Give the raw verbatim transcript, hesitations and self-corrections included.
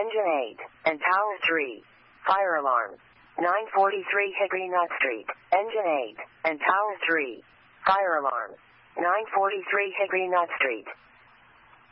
Engine eight, and Tower three. Fire alarm. nine forty-three Hickory Nut Street, Engine eight, and Tower three. Fire alarm. nine forty-three Hickory Nut Street.